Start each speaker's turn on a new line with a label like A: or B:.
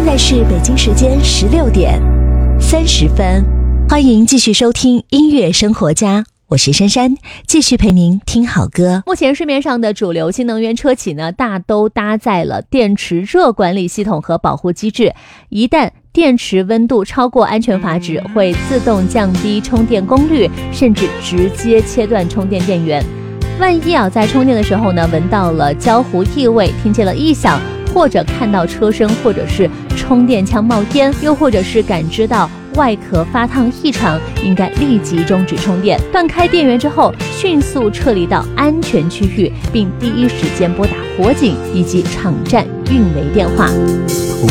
A: 在是北京时间16点30分，欢迎继续收听音乐生活家，我是珊珊，继续陪您听好歌。
B: 目前市面上的主流新能源车企呢，大都搭载了电池热管理系统和保护机制，一旦电池温度超过安全阀值，会自动降低充电功率，甚至直接切断充电电源。万一在充电的时候呢，闻到了焦糊异味，听见了异响，或者看到车身或者是充电枪冒烟，又或者是感知到外壳发烫异常，应该立即终止充电，断开电源之后，迅速撤离到安全区域，并第一时间拨打火警以及场站运维电话。